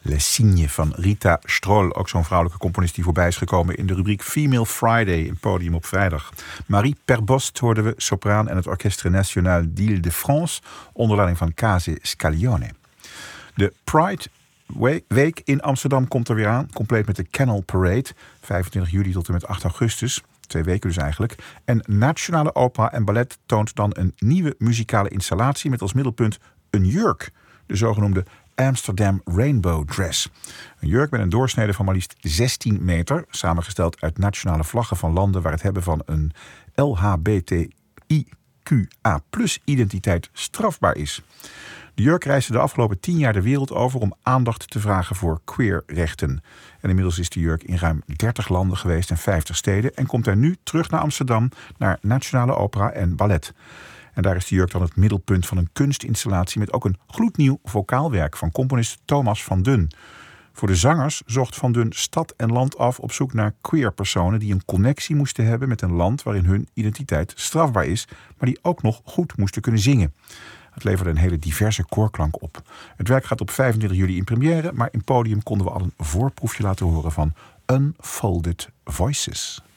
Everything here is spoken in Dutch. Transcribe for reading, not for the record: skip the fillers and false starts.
Les Signes van Rita Strohl, ook zo'n vrouwelijke componist die voorbij is gekomen in de rubriek Female Friday, een podium op vrijdag. Marie Perbost hoorden we, sopraan en het Orchestre National d'Île-de-France, onder leiding van Case Scaglione. De Pride Week in Amsterdam komt er weer aan, compleet met de Canal Parade, 25 juli tot en met 8 augustus. 2 weken dus eigenlijk. En Nationale Opera en Ballet toont dan een nieuwe muzikale installatie met als middelpunt een jurk, de zogenoemde Amsterdam Rainbow Dress. Een jurk met een doorsnede van maar liefst 16 meter, samengesteld uit nationale vlaggen van landen waar het hebben van een LHBTIQA+-identiteit strafbaar is. De jurk reisde de afgelopen 10 jaar de wereld over om aandacht te vragen voor queerrechten. En inmiddels is de jurk in ruim 30 landen geweest en 50 steden en komt hij nu terug naar Amsterdam, naar Nationale Opera en Ballet. En daar is de jurk dan het middelpunt van een kunstinstallatie met ook een gloednieuw vocaalwerk van componist Thomas van Dun. Voor de zangers zocht Van Dun stad en land af op zoek naar queer personen die een connectie moesten hebben met een land waarin hun identiteit strafbaar is, maar die ook nog goed moesten kunnen zingen. Het leverde een hele diverse koorklank op. Het werk gaat op 25 juli in première, maar in Podium konden we al een voorproefje laten horen van Unfolded Voices.